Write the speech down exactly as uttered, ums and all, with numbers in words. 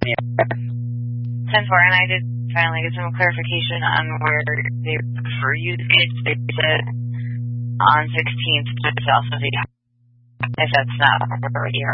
ten four, and I did finally get some clarification on where they prefer you to be. They said on sixteenth, but it's also the if that's not where we are.